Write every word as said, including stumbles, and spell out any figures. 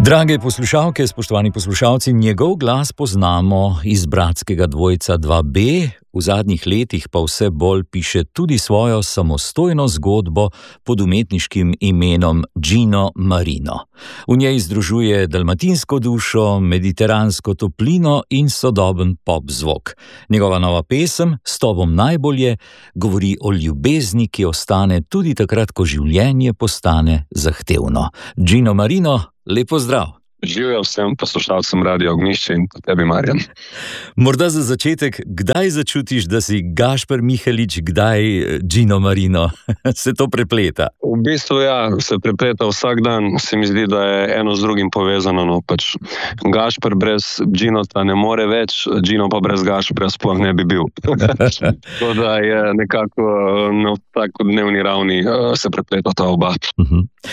Drage poslušalke, spoštovani poslušalci, njegov glas poznamo iz bratskega dvojca dva B, v zadnjih letih pa vse bolj piše tudi svojo samostojno zgodbo pod umetniškim imenom Gino Marino. V njej združuje dalmatinsko dušo, mediteransko toplino in sodoben pop zvok. Njegova nova pesem S tobom najbolje govori o ljubezni, ki ostane tudi takrat, ko življenje postane zahtevno. Gino Marino, lep pozdrav. Živjo vsem poslušalcem Radia Ognjišče in tebi, Marjan. Morda za začetek, kdaj začutiš, da si Gašper Mihelič, kdaj Gino Marino? Se to prepleta? V bistvu ja, se prepleta vsak dan. Se mi zdi, da je eno z drugim povezano. No, pač Gašper brez Ginota ne more več, Gino pa brez Gašpera sploh ne bi bil. Tako da je nekako na tako dnevni ravni se prepleta ta oba. Uh-huh.